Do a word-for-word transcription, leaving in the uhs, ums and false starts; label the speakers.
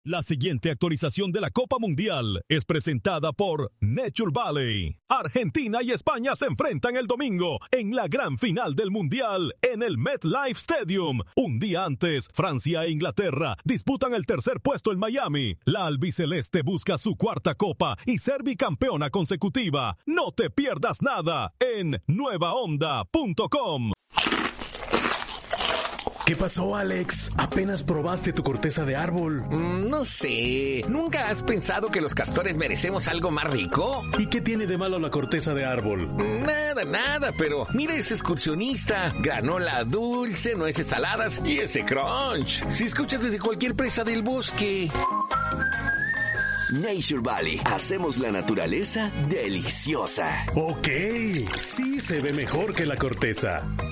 Speaker 1: La siguiente actualización de la Copa Mundial es presentada por Nature Valley. Argentina y España se enfrentan el domingo en la gran final del Mundial en el MetLife Stadium. Un día antes, Francia e Inglaterra disputan el tercer puesto en Miami. La albiceleste busca su cuarta copa y ser bicampeona consecutiva. No te pierdas nada en nueva onda punto com.
Speaker 2: ¿Qué pasó, Alex? ¿Apenas probaste tu corteza de árbol?
Speaker 3: Mm, no sé. ¿Nunca has pensado que los castores merecemos algo más rico?
Speaker 2: ¿Y qué tiene de malo la corteza de árbol?
Speaker 3: Nada, nada, pero mira ese excursionista. Granola dulce, nueces saladas y ese crunch. Si escuchas desde cualquier presa del bosque.
Speaker 4: Nature Valley. Hacemos la naturaleza deliciosa.
Speaker 2: Ok, sí se ve mejor que la corteza.